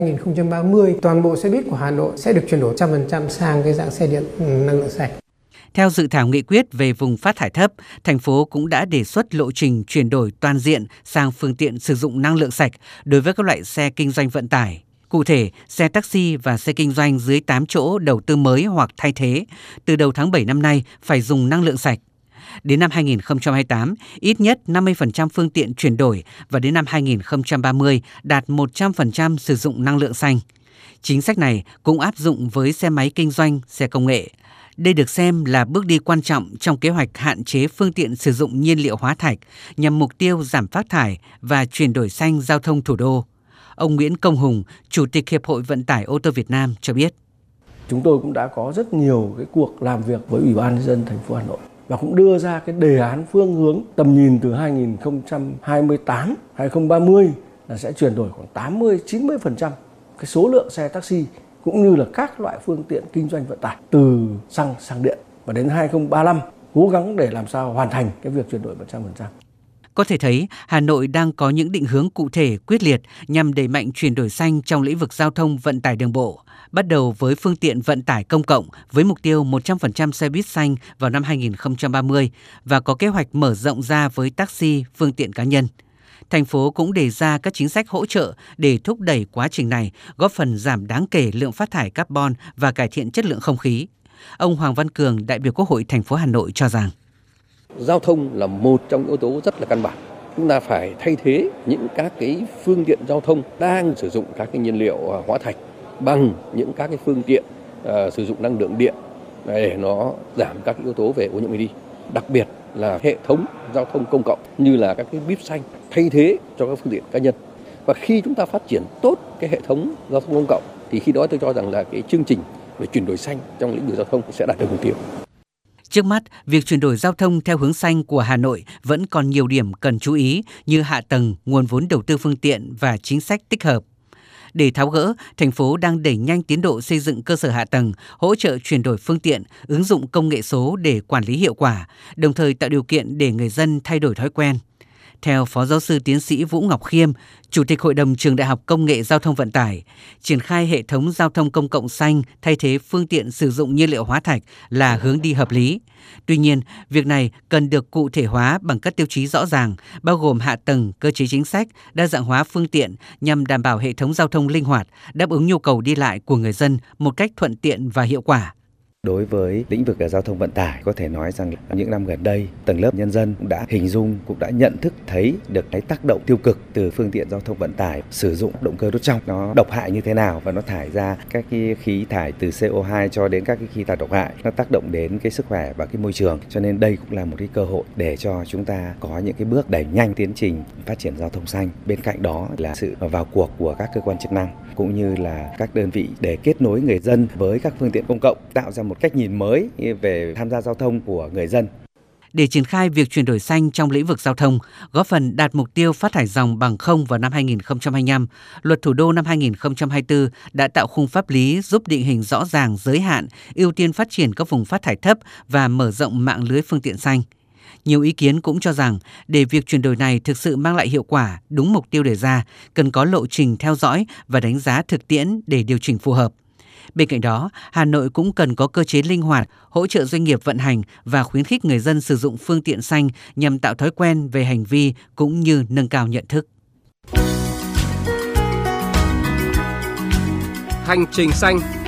2030, toàn bộ xe buýt của Hà Nội sẽ được chuyển đổi 100% sang cái dạng xe điện năng lượng sạch. Theo dự thảo nghị quyết về vùng phát thải thấp, thành phố cũng đã đề xuất lộ trình chuyển đổi toàn diện sang phương tiện sử dụng năng lượng sạch đối với các loại xe kinh doanh vận tải. Cụ thể, xe taxi và xe kinh doanh dưới 8 chỗ đầu tư mới hoặc thay thế, từ đầu tháng 7 năm nay phải dùng năng lượng sạch. Đến năm 2028, ít nhất 50% phương tiện chuyển đổi và đến năm 2030 đạt 100% sử dụng năng lượng xanh. Chính sách này cũng áp dụng với xe máy kinh doanh, xe công nghệ. Đây được xem là bước đi quan trọng trong kế hoạch hạn chế phương tiện sử dụng nhiên liệu hóa thạch nhằm mục tiêu giảm phát thải và chuyển đổi xanh giao thông thủ đô. Ông Nguyễn Công Hùng, Chủ tịch Hiệp hội Vận tải ô tô Việt Nam cho biết. Chúng tôi cũng đã có rất nhiều cái cuộc làm việc với Ủy ban nhân dân thành phố Hà Nội và cũng đưa ra cái đề án phương hướng tầm nhìn từ 2028, 2030 là sẽ chuyển đổi khoảng 80-90% cái số lượng xe taxi cũng như là các loại phương tiện kinh doanh vận tải từ xăng sang điện, và đến 2035 cố gắng để làm sao hoàn thành cái việc chuyển đổi 100%. Có thể thấy, Hà Nội đang có những định hướng cụ thể, quyết liệt nhằm đẩy mạnh chuyển đổi xanh trong lĩnh vực giao thông vận tải đường bộ, bắt đầu với phương tiện vận tải công cộng với mục tiêu 100% xe buýt xanh vào năm 2030 và có kế hoạch mở rộng ra với taxi, phương tiện cá nhân. Thành phố cũng đề ra các chính sách hỗ trợ để thúc đẩy quá trình này, góp phần giảm đáng kể lượng phát thải carbon và cải thiện chất lượng không khí. Ông Hoàng Văn Cường, đại biểu Quốc hội thành phố Hà Nội cho rằng giao thông là một trong những yếu tố rất là căn bản. Chúng ta phải thay thế những các cái phương tiện giao thông đang sử dụng các cái nhiên liệu hóa thạch bằng những các cái phương tiện sử dụng năng lượng điện để nó giảm các cái yếu tố về ô nhiễm đi. Đặc biệt là hệ thống giao thông công cộng như là các cái bíp xanh thay thế cho các phương tiện cá nhân. Và khi chúng ta phát triển tốt cái hệ thống giao thông công cộng thì khi đó tôi cho rằng là cái chương trình về chuyển đổi xanh trong lĩnh vực giao thông sẽ đạt được mục tiêu. Trước mắt, việc chuyển đổi giao thông theo hướng xanh của Hà Nội vẫn còn nhiều điểm cần chú ý như hạ tầng, nguồn vốn đầu tư phương tiện và chính sách tích hợp. Để tháo gỡ, thành phố đang đẩy nhanh tiến độ xây dựng cơ sở hạ tầng, hỗ trợ chuyển đổi phương tiện, ứng dụng công nghệ số để quản lý hiệu quả, đồng thời tạo điều kiện để người dân thay đổi thói quen. Theo Phó Giáo sư Tiến sĩ Vũ Ngọc Khiêm, Chủ tịch Hội đồng Trường Đại học Công nghệ Giao thông Vận tải, triển khai hệ thống giao thông công cộng xanh thay thế phương tiện sử dụng nhiên liệu hóa thạch là hướng đi hợp lý. Tuy nhiên, việc này cần được cụ thể hóa bằng các tiêu chí rõ ràng, bao gồm hạ tầng, cơ chế chính sách, đa dạng hóa phương tiện nhằm đảm bảo hệ thống giao thông linh hoạt, đáp ứng nhu cầu đi lại của người dân một cách thuận tiện và hiệu quả. Đối với lĩnh vực giao thông vận tải, có thể nói rằng những năm gần đây, tầng lớp nhân dân cũng đã hình dung, cũng đã nhận thức thấy được cái tác động tiêu cực từ phương tiện giao thông vận tải sử dụng động cơ đốt trong, nó độc hại như thế nào và nó thải ra các cái khí thải từ CO2 cho đến các cái khí thải độc hại, nó tác động đến cái sức khỏe và cái môi trường. Cho nên đây cũng là một cái cơ hội để cho chúng ta có những cái bước đẩy nhanh tiến trình phát triển giao thông xanh. Bên cạnh đó là sự vào cuộc của các cơ quan chức năng cũng như là các đơn vị để kết nối người dân với các phương tiện công cộng, tạo ra một cách nhìn mới về tham gia giao thông của người dân. Để triển khai việc chuyển đổi xanh trong lĩnh vực giao thông, góp phần đạt mục tiêu phát thải ròng bằng không vào năm 2025, Luật Thủ đô năm 2024 đã tạo khung pháp lý giúp định hình rõ ràng giới hạn, ưu tiên phát triển các vùng phát thải thấp và mở rộng mạng lưới phương tiện xanh. Nhiều ý kiến cũng cho rằng để việc chuyển đổi này thực sự mang lại hiệu quả, đúng mục tiêu đề ra, cần có lộ trình theo dõi và đánh giá thực tiễn để điều chỉnh phù hợp. Bên cạnh đó, Hà Nội cũng cần có cơ chế linh hoạt, hỗ trợ doanh nghiệp vận hành và khuyến khích người dân sử dụng phương tiện xanh nhằm tạo thói quen về hành vi cũng như nâng cao nhận thức. Hành trình xanh.